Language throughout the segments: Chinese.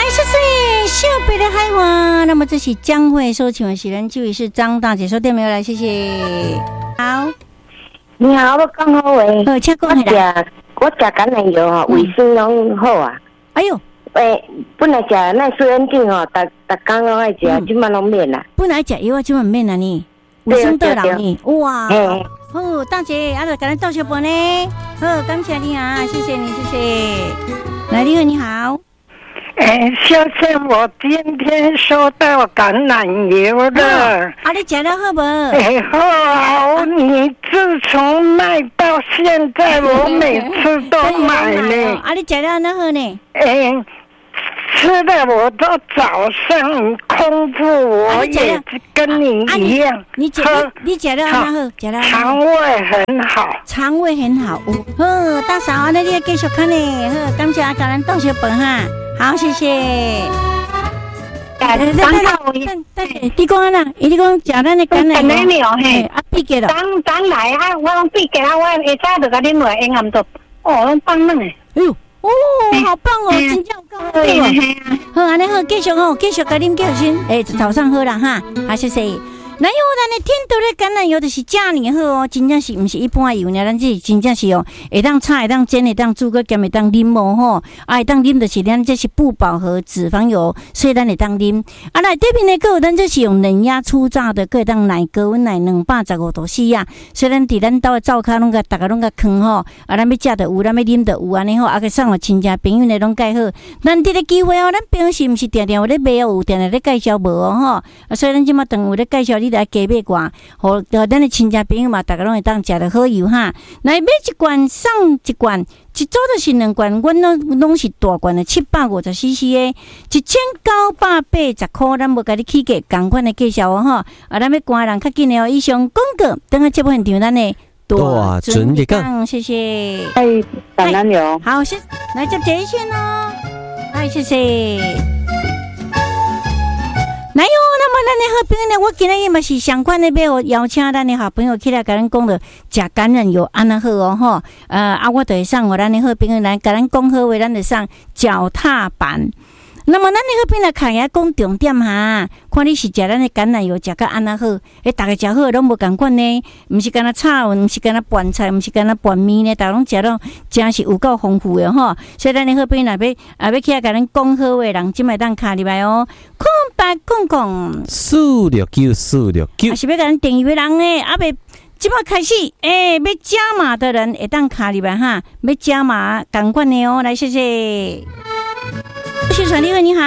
谢谢秀北的海花。那么这是将会收请的喜人就是张大姐说对没有来，谢谢。好， 你好，我讲好诶。 请讲下来。 我食橄榄油吼，卫生拢好啊。 哎呦， 本来食那水烟顶吼，逐工拢爱食，即摆拢免啦。 本来食药啊，即摆免啦呢。卫生得人呢，哇！好，大姐，就给咱倒小本呢。好，感谢你啊，谢谢你，谢谢。来，你好。 小姐，我今天收到橄榄油了。 你吃了好不？ 好，你自从卖到现在，我每次都买呢。 你吃了那好呢？ 吃的我都早上空腹，我也跟你一样。 你吃了那好，吃了肠胃很好， 肠胃很好。好，大嫂，那你继续看呢。好，感谢给咱倒小本哈。好，谢谢。你讲啦，你讲食咱的橄榄油嘿，闭结了。 当来啊，我拢闭结啊，我下早就甲恁来用暗做，拢放冷诶。 哎呦，好棒哦，真正有够好哦。好，安尼好，继续甲恁继续先。早上好啦哈，好谢谢。咱的天都的橄榄油就是遮尼好哦，真正是毋是一般油呢，咱这真正是哦，会当炒，会当煎，会当煮，佮兼会当啉哦吼，会当啉就是咱这是不饱和脂肪油，所以咱会当啉。内底面呢，佮有咱这是用冷压初榨的，佮会当奶高温奶215度4啊，所以咱伫咱兜的灶骹拢甲大家拢甲放吼，咱要食就有，咱要啉就有安尼吼，佮送互亲戚朋友呢拢介好。咱这个机会哦，咱平时毋是定定有咧卖哦，有定定咧介绍无哦吼，所以咱即马当有咧介绍你。来加买罐，互咱的亲戚朋友嘛，大家拢会当食着好油哈。来买一罐送一罐，一组就是2罐，阮拢是大罐的750cc 的，1980块，咱无甲你起价，同款的介绍哦吼。咱要赶人较紧的哦。以上广告，等下节目现场咱的大准备讲， 谢谢。 橄榄油， 好，来接这一线哦。谢谢。来哟，那么咱的好朋友呢？我今日嘛是相关的要邀请咱的好朋友起来，甲咱讲的食橄榄油安那好哦吼。我就会送互咱的好朋友来，甲咱讲好话，咱就送脚踏板。那么咱的好朋友来看下讲重点哈，看你是食咱的橄榄油食甲安那好，大家食好拢无共款呢，毋是干那炒，毋是干那拌菜，毋是干那拌面呢，大家拢食到真是有够丰富的吼。所以咱的好朋友若要起来甲咱讲好话，人即卖当卡入来哦。空白讲469，是要甲咱订阅的人呢，未即摆开始，要加码的人会当卡入来哈，要加码共款的哦，来谢谢。谢传你好，你好。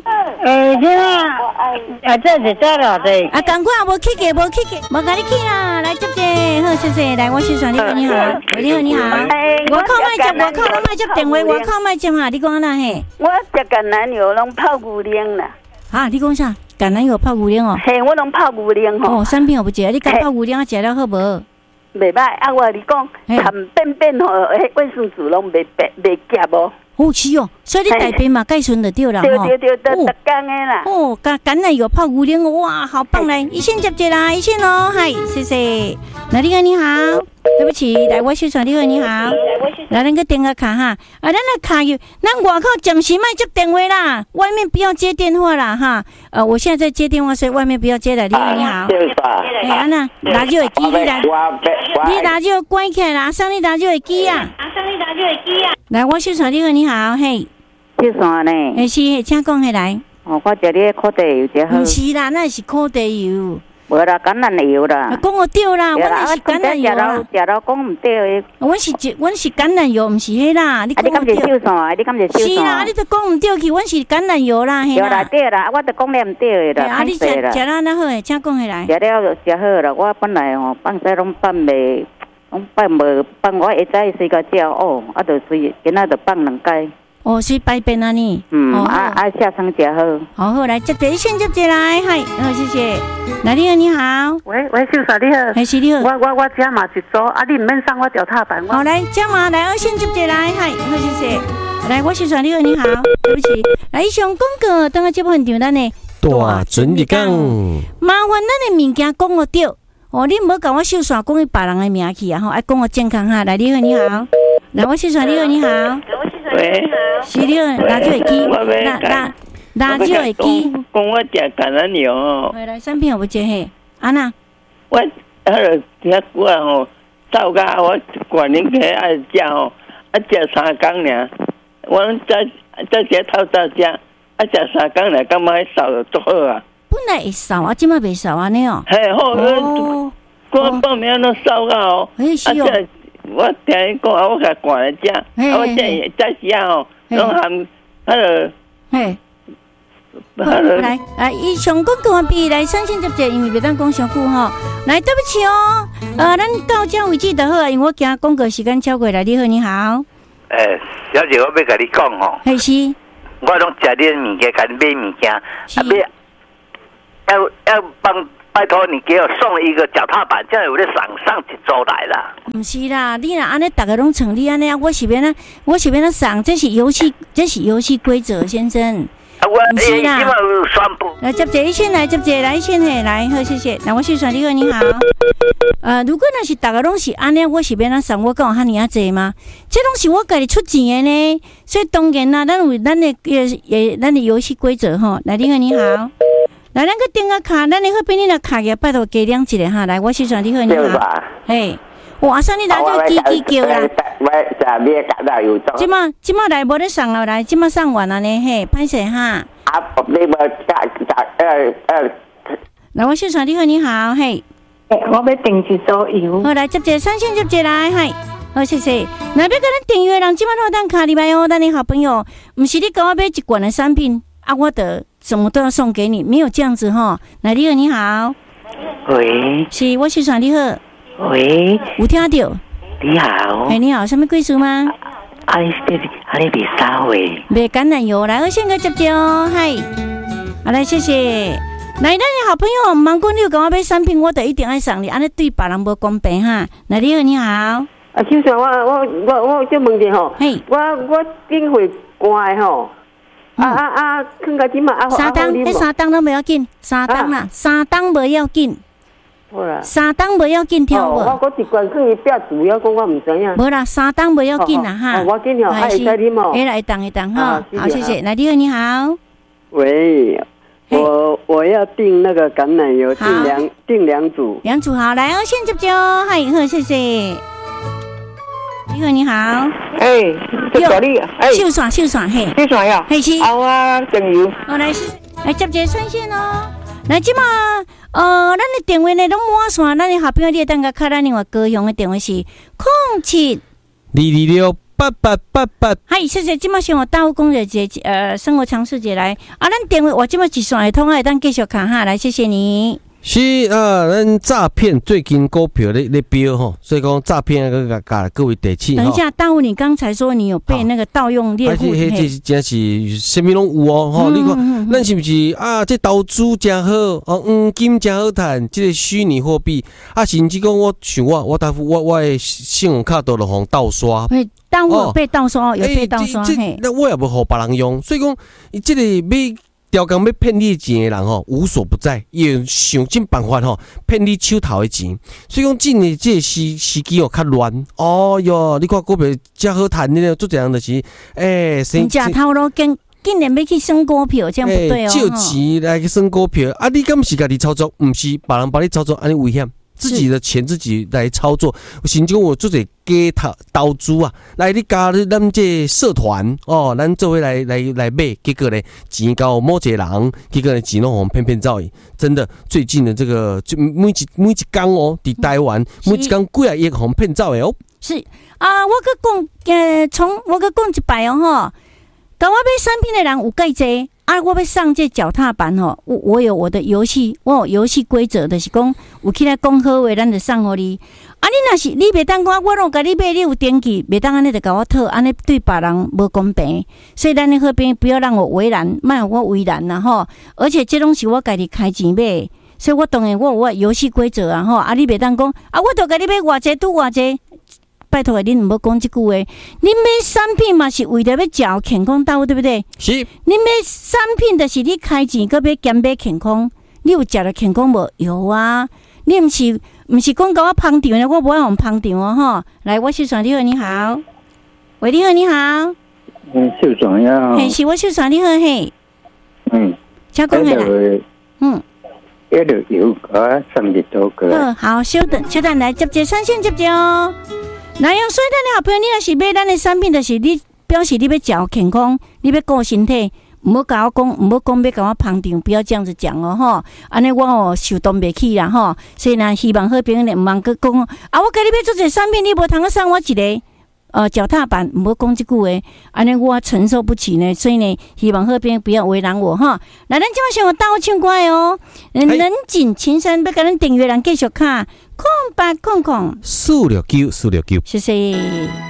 这是这了的。 赶快无起价，无甲你起啦，来接者，好，谢谢，来，我谢传你好，你好，你好。我靠卖接电话，我靠卖接哈，你讲哪嘿？ 我食橄榄油拢泡牛奶啦。 啊，你讲啥？橄榄油泡牛奶哦？ 嘿，我拢泡牛奶吼。 产品我不食，你敢泡牛奶食了好无？ 袂歹，我跟你讲，含便吼，卫生纸拢袂夹无。 是哦，所以你大便嘛盖顺就对了吼。 对，逐工的啦。 橄榄油泡牛奶，哇，好棒嘞！一线接者啦，一线哦，嗨，谢谢。来，你好，对不起，来我宣传你好，来咱个电话卡哈，咱来卡有，咱外口暂时卖接电话啦，外面不要接电话啦哈。我现在在接电话，所以外面不要接了。你好，安娜，拿就会机你来，你拿就关起来啦，上你拿就会机啊。来，我宣传你好，嘿， 介绍呢？ 是，请讲起来。 我食你烤地油最好。不是啦，那是烤地油。 无啦，橄榄油啦。 讲我对啦，我是橄榄油啦。 食到讲唔对的。 我是橄榄油，唔是迄啦。你敢是手算？你敢是手算？ 是啦，你都讲唔对去，我是橄榄油啦，嘿啦。 对啦，我都讲了唔对的啦。 你食了那好诶，请讲起来。 食了就食好啦，我本来放在拢放袂。我放无放，我会早睡个觉就睡，今仔就放2摆。 是排便啊你？ 下床食好。 好，来接一线接进来，嗨，谢谢。来，你好。 喂，秀嫂你好。 是你好。 我加码一组，你唔免送我脚踏板。 好，来加码，来2线接进来，嗨，好，谢谢。来，我是传你好，你好，对不起。来，以上广告，等下节目现场咱呢。 大准备讲。 麻烦咱的物件讲我对。你唔好甲我秀耍讲伊别人的名去啊！爱讲我健康哈。来，你好，来我秀耍你好，你好。 喂， 是了，拿酒会记，拿酒会记。 讲我食橄榄油哦。 来，产品有无接嘿？安娜， 我遐久啊吼，走甲我管恁去爱食吼，食3工尔。我再食透早食，食3工尔，感觉迄瘦就足好啊。 本来会瘦啊，即摆袂瘦安尼哦。 嘿，好，我报名都瘦啊吼。 是哦。 我听伊讲啊，我甲赶来食，我再时啊吼，拢含迄个。 嘿。来，以上广告完毕，来三线接者，因为袂当讲上久吼。来，对不起哦，咱到这为止就好，因为我惊广告时间超过来。你好，你好。 小姐，我要甲你讲吼。 嘿是。 我拢食恁物件，甲你买物件，要拜托你给我送一个脚踏板，这样有咧上一周来啦。 不是啦，你若安尼，大家拢像你安尼，我是要那上，这是游戏规则，先生。 不是啦， 来接者，先来接者，来先嘿，来好，谢谢。那我先说你好，你好。如果那是大家拢是安尼，我是要那上，我讲哈尼啊济吗？这拢是我家己出钱的呢，所以当然啦，咱有咱的游戏规则吼。来，你好，你好。来，咱个订个卡，咱你好比你那卡个拜托加亮一下哈。来，我先说你好，你好。嘿。哇！啥你拿就叽叫啦！即马来无咧上了来，即马上完了呢嘿，歹势哈。来，我先生你好，你好嘿。 我要订一组油。 好来，接者三线接者来，嗨，好谢谢。那要跟咱订阅的人，即马都当卡里来哦，咱的好朋友，不是你给我买一罐的产品啊，我的什么都要送给你，没有这样子哈。来，你好，你好。 喂。 是，我先生你好。 喂， 有听到？ 你好， 你好，什么贵事吗？ 你别啥喂？ 别橄榄油，来，我先个接接哦，嗨，好来，谢谢。来，咱的好朋友，芒果你有跟我买产品，我就一定爱送你，安尼对别人无公平哈。来，你好，你好。 就算我就问你吼，我顶会乖吼，看个点嘛三档，3档都不要紧，3档啦，3档不要紧。3档不要紧跳无？ 我一罐放伊表主要讲我唔知影。 无啦，3档不要紧啦哈。 我紧哦，爱在你哦。 来当一当哈，好谢谢。来，你好，你好。 喂，我要订那个橄榄油，订2组。 2组好，来，我先接接哦，嗨，好，谢谢。你好，你好。 这助理， 秀爽嘿。 秀爽呀， 嘿是。 好啊，酱油。 好来接接专线哦。来，即马咱的电话呢拢满线，咱的好朋友你等下卡咱另外高雄的电话是07-226-8888。嗨，谢谢，即马先我大务工作节生活常识节来咱电话我即马一线会通啊，咱继续卡哈，来谢谢你。 是咱诈骗最近股票咧飙吼，所以讲诈骗个各位提醒。 等一下，大务，你刚才说你有被那个盗用猎户， 迄真是什么拢有哦吼。你看，咱是不是这投资真好黄金真好赚，这个虚拟货币甚至讲我想我的信用卡都落互盗刷。 大务被盗刷，有被盗刷嘿。 那我也无互别人用，所以讲伊这个要。调工要骗你钱的人吼，无所不在，也想尽办法吼骗你手头的钱。所以讲，真的这时机较乱。哦哟，你看股票真好赚的，做这样的是， 你假头路竟然要去算股票，这样不对哦。 借钱来去算股票，你敢是家己操作，不是别人帮你操作，安尼危险。自己的钱自己来操作，甚至我做者假投资啊，来你加入咱这社团哦，咱做伙来买，结果呢钱交某一个人，结果呢钱拢互骗走去。真的，最近的这个就每一天哦，伫台湾每一天几啊亿互骗走的哦。 是啊，我佮讲，我佮讲一摆哦吼，甲我买产品的人有介济。我要上这脚踏板吼，我有我的游戏，我有游戏规则，就是讲有起来讲好话，咱就送互你。你若是你袂当讲，我拢甲你买，你有登记，袂当安尼就甲我讨，安尼对别人无公平。所以咱的好朋友不要让我为难，莫让我为难啦吼。而且这拢是我家己开钱买，所以我当然我游戏规则啊吼。你袂当讲我都甲你买偌济拄偌济。拜托恁唔好讲这句话，恁买产品嘛是为了要照健康到，对不对？ 是。 恁买产品就是你开钱，搁要减买健康，你有食了健康无？有啊。你唔是讲甲我捧场的，我不爱用捧场哦吼。来，我是算你好，你好。喂，你好，你好。 秀爽呀。 嘿，是我秀爽，你好嘿。请讲下来。 一路有个30多个。 好，稍等来接三线接哦。那用所以咱的好朋友，你若是买咱的产品，就是你表示你要照健康，你要顾身体。唔好甲我讲，唔好讲要甲我捧场，不要这样子讲哦吼。安尼我受动袂起啦吼。所以呢，希望好朋友呢唔通去讲啊，我甲你要做一个产品，你无通去送我一个脚踏板，唔好讲这句话，安尼我承受不起呢。所以呢，希望好朋友不要为难我哈。来，咱今晚想倒唱歌哦，冷静情深，要甲咱订阅人继续卡，空800，469， 谢谢。